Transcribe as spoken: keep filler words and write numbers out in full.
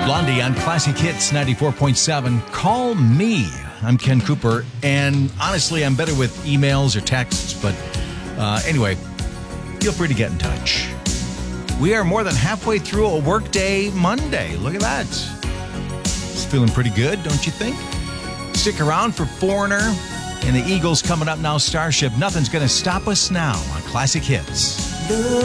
Blondie on Classic Hits ninety-four point seven. Call me. I'm Ken Cooper, and honestly, I'm better with emails or texts, but uh, anyway, feel free to get in touch. We are more than halfway through a workday Monday. Look at that. It's feeling pretty good, don't you think? Stick around for Foreigner and the Eagles coming up now. Starship. Nothing's going to stop us now on Classic Hits. The